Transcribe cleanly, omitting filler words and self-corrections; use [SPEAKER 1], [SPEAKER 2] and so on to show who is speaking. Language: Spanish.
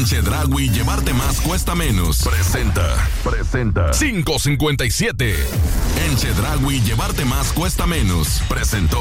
[SPEAKER 1] En Chedraui llevarte más cuesta menos. Presenta 557. En Chedraui llevarte más cuesta menos. Presentó.